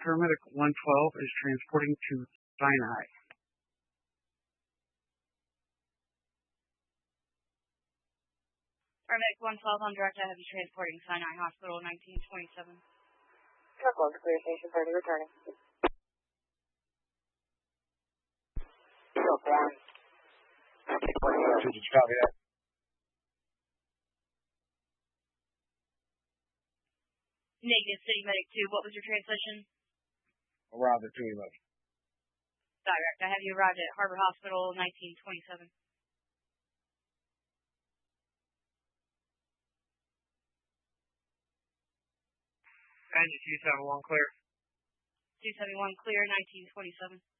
Paramedic 112 is transporting to Sinai. Paramedic 112 on direct, I have you transporting Sinai Hospital 1927. Truck 1 clear, station 30 returning. Truck 1. Did you copy that? Negative, City Medic 2, what was your transition? Around the 211. Direct, I have you arrived at Harbor Hospital 1927. Engine 271 clear. 271 clear, 1927.